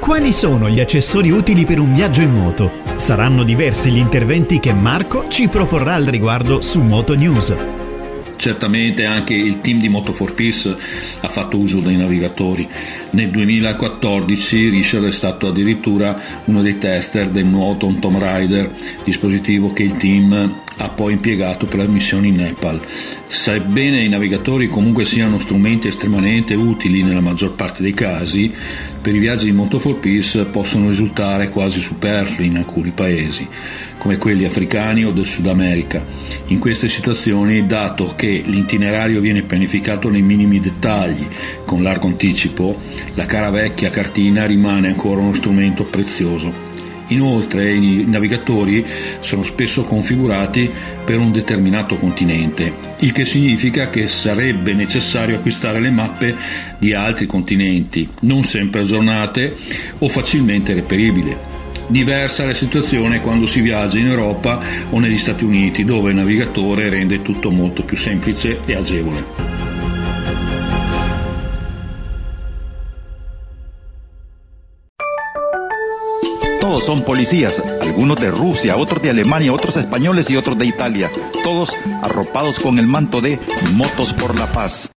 Quali sono gli accessori utili per un viaggio in moto? Saranno diversi gli interventi che Marco ci proporrà al riguardo su Moto News. Certamente anche il team di Moto4Peace ha fatto uso dei navigatori. Nel 2014 Richard è stato addirittura uno dei tester del nuovo Tomb Raider, dispositivo che il team ha poi impiegato per la missione in Nepal. Sebbene i navigatori comunque siano strumenti estremamente utili nella maggior parte dei casi, per i viaggi di Moto4Peace possono risultare quasi superflui in alcuni paesi, come quelli africani o del Sud America. In queste situazioni, dato che l'itinerario viene pianificato nei minimi dettagli, con largo anticipo, la cara vecchia cartina rimane ancora uno strumento prezioso. Inoltre i navigatori sono spesso configurati per un determinato continente, il che significa che sarebbe necessario acquistare le mappe di altri continenti, non sempre aggiornate o facilmente reperibili. Diversa è la situazione quando si viaggia in Europa o negli Stati Uniti, dove il navigatore rende tutto molto più semplice e agevole. Todos son policías, algunos de Rusia, otros de Alemania, otros españoles y otros de Italia, todos arropados con el manto de Motos por la Paz.